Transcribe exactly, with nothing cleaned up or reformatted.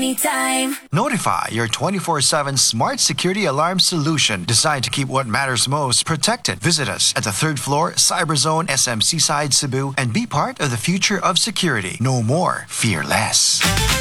anytime. Notify, your twenty-four seven smart security alarm solution designed to keep what matters most protected. Visit us at the third floor, Cyberzone S M Seaside Cebu, and be part of the future of security. No more, fear less.